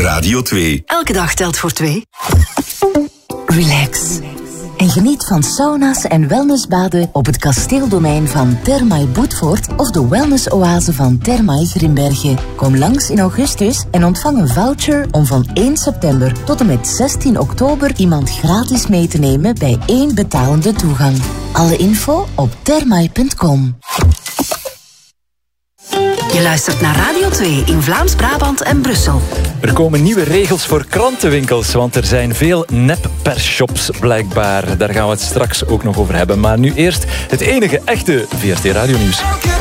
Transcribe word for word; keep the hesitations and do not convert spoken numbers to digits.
Radio twee. Elke dag telt voor twee. Relax. En geniet van sauna's en wellnessbaden op het kasteeldomein van Thermae Boetvoort of de wellnessoase van Thermae Grimbergen. Kom langs in augustus en ontvang een voucher om van één september tot en met zestien oktober iemand gratis mee te nemen bij één betalende toegang. Alle info op thermae punt com. Je luistert naar Radio twee in Vlaams-Brabant en Brussel. Er komen nieuwe regels voor krantenwinkels, want er zijn veel nep-persshops blijkbaar. Daar gaan we het straks ook nog over hebben. Maar nu eerst het enige echte V R T Radio Nieuws.